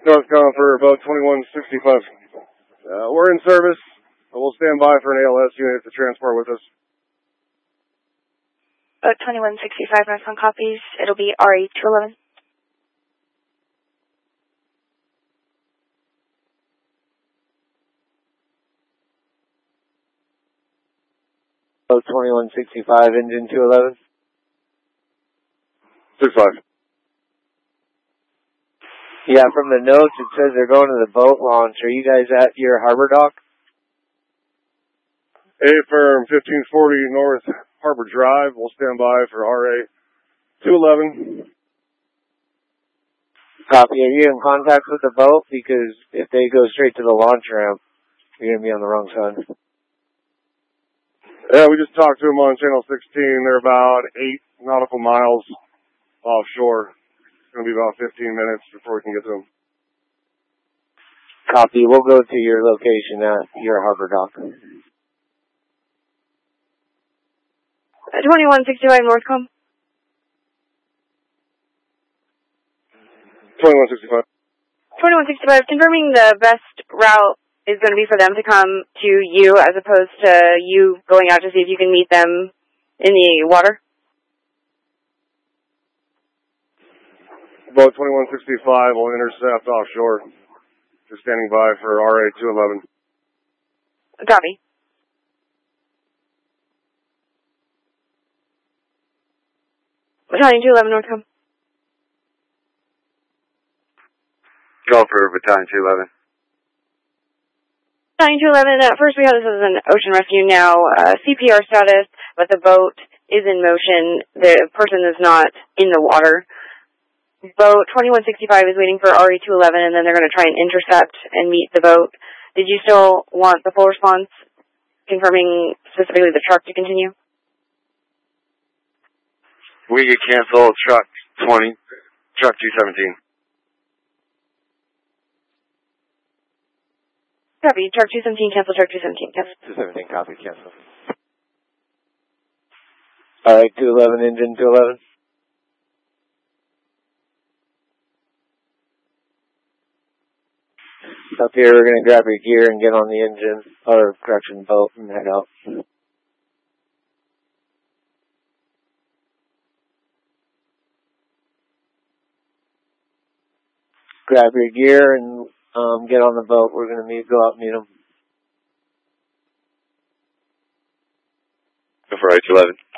Northcom for boat 2165. We're in service. We'll stand by for an ALS unit to transport with us. Boat 2165, Northcom copies. It'll be RE211. Boat 2165, engine 211. 65. Yeah, from the notes it says they're going to the boat launch. Are you guys at your harbor dock? A firm 1540 North Harbor Drive. We'll stand by for RA 211. Copy. Are you in contact with the boat? Because if they go straight to the launch ramp, you're going to be on the wrong side. Yeah, we just talked to them on Channel 16. They're about 8 nautical miles offshore. It's going to be about 15 minutes before we can get to them. Copy. We'll go to your location at your harbor dock. 2165 Northcom. 2165. 2165, confirming the best route is going to be for them to come to you as opposed to you going out to see if you can meet them in the water. Boat 2165 will intercept offshore. Just standing by for RA 211. Copy. Battalion 211 Northcom. Go for Battalion 211. Battalion 211, first we have this as an ocean rescue now, CPR status, but the boat is in motion. The person is not in the water. Boat 2165 is waiting for RE211, and then they're going to try and intercept and meet the boat. Did you still want the full response, confirming specifically the truck to continue? We could cancel truck 217. Copy. Truck 217, cancel truck 217. Cancel. 217, copy, cancel. Alright, 211, engine 211. Up here, we're going to grab your gear and get on the engine, or correction, boat, and head out. Grab your gear and get on the boat. We're going to go out and meet them. Go for RA 211.